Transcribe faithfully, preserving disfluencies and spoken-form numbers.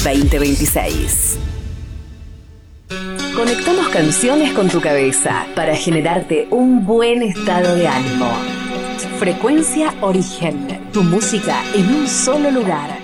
veinte veintiséis. Conectamos canciones con tu cabeza para generarte un buen estado de ánimo. Frecuencia Origen, tu música en un solo lugar.